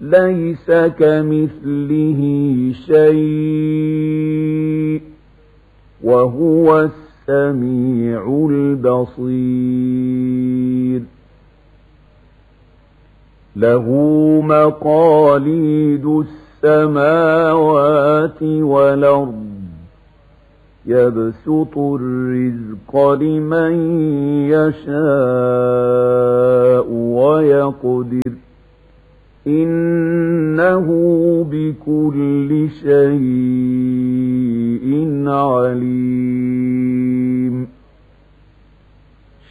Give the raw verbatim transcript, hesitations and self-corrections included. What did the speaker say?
ليس كمثله شيء وهو السميع البصير له مقاليد السماوات والأرض يبسط الرزق لمن يشاء ويقدر إنه بكل شيء عليم